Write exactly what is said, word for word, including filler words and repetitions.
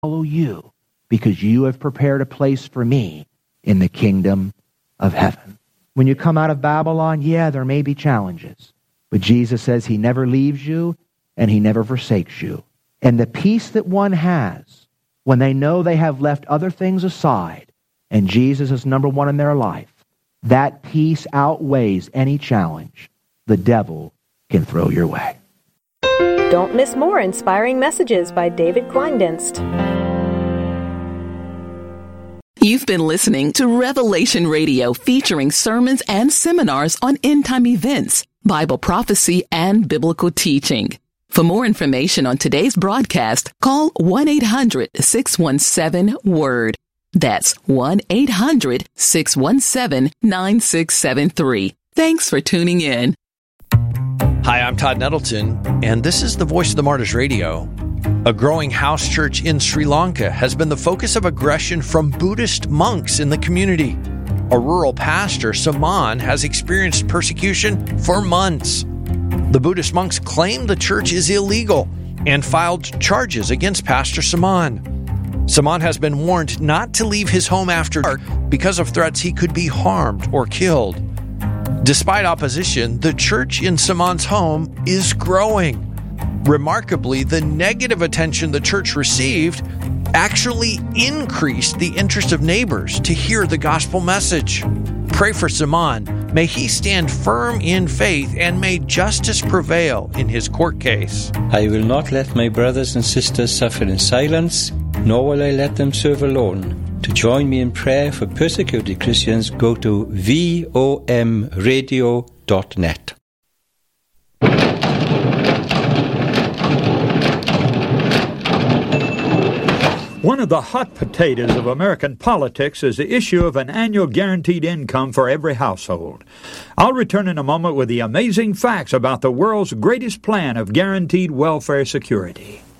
follow you because you have prepared a place for me in the kingdom of heaven. When you come out of Babylon, yeah, there may be challenges. But Jesus says he never leaves you and he never forsakes you. And the peace that one has when they know they have left other things aside and Jesus is number one in their life, that peace outweighs any challenge the devil can throw your way. Don't miss more inspiring messages by David Kleindienst. You've been listening to Revelation Radio, featuring sermons and seminars on end-time events, Bible prophecy, and biblical teaching. For more information on today's broadcast, call one eight hundred six one seven WORD. That's one eight hundred six one seven nine six seven three. Thanks for tuning in. Hi, I'm Todd Nettleton, and this is the Voice of the Martyrs Radio. A growing house church in Sri Lanka has been the focus of aggression from Buddhist monks in the community. A rural pastor, Saman, has experienced persecution for months. The Buddhist monks claim the church is illegal and filed charges against Pastor Saman. Saman has been warned not to leave his home after dark because of threats he could be harmed or killed. Despite opposition, the church in Saman's home is growing. Remarkably, the negative attention the church received actually increased the interest of neighbors to hear the gospel message. Pray for Saman. May he stand firm in faith and may justice prevail in his court case. I will not let my brothers and sisters suffer in silence, nor will I let them serve alone. To join me in prayer for persecuted Christians, go to V O M radio dot net. One of the hot potatoes of American politics is the issue of an annual guaranteed income for every household. I'll return in a moment with the amazing facts about the world's greatest plan of guaranteed welfare security.